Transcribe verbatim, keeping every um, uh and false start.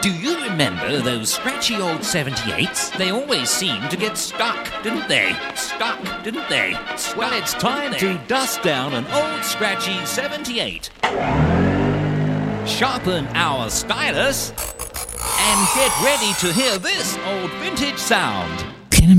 Do you remember those scratchy old seventy-eights? They always seemed to get stuck, didn't they? Stuck, didn't they? Stuck, well, it's time to dust down an old scratchy seventy-eight. Sharpen our stylus and get ready to hear this old vintage sound.